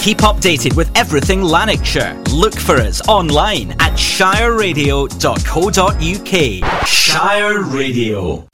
Keep updated with everything Lanarkshire. Look for us online at shireradio.co.uk. Shire Radio.